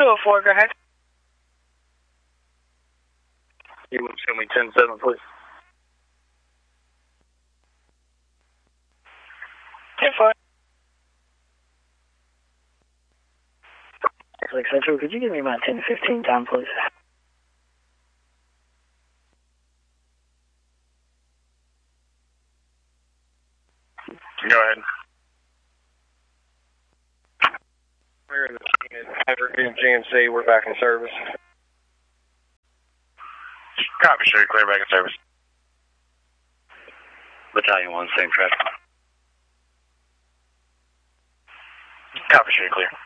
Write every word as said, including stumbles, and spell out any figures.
oh four, go ahead. You would send me ten seven, please. ten four. Central, could you give me my ten fifteen time, please? Go ahead. We're in the Evergreen G M C. We're back in service. Copy, sure. Clear back in service. Battalion one, same traffic. Copy, sure. Clear.